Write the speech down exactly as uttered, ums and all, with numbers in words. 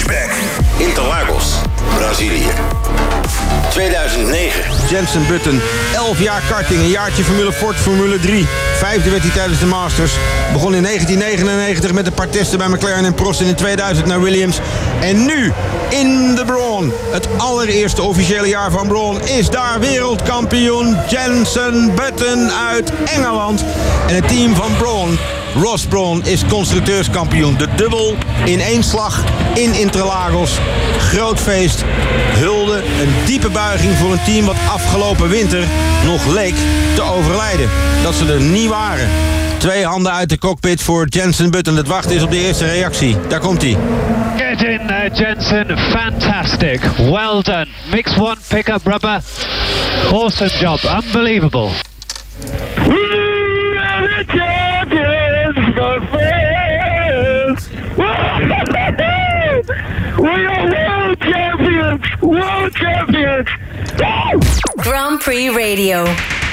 back. Interlagos, Brazilië. tweeduizend negen. Jenson Button, elf jaar karting, een jaartje Formule Ford, Formule drie. Vijfde werd hij tijdens de Masters. Begon in negentien negenennegentig met een paar testen bij McLaren en Prost en in tweeduizend naar Williams. En nu, in de Brawn, het allereerste officiële jaar van Brawn, is daar wereldkampioen Jenson Button uit Engeland. En het team van Brawn, Ross Brawn, is constructeurskampioen. De dubbel in één slag in Interlagos. Groot feest, hulde, een diepe buiging voor een team wat afgelopen winter nog leek te overlijden. Dat ze er niet waren. Twee handen uit de cockpit voor Jenson Button. Het wachten is op de eerste reactie. Daar komt hij. Get in there, Jenson. Fantastic. Well done. Mix one, pick up rubber. Awesome job. Unbelievable. We are the champions, my friends. We are world champions. World champions. Grand Prix Radio.